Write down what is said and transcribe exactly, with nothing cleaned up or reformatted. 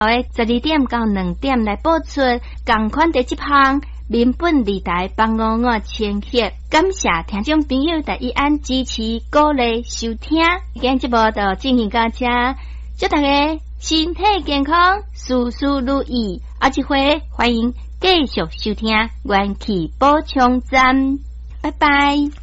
诶十二点到两点来播出同款的这项民本理台帮我我千翕，感谢听众朋友的一按支持鼓励收听，今节目就进行到这，祝大家身体健康，事事如意。下一回欢迎继续收听元气补充站，拜拜。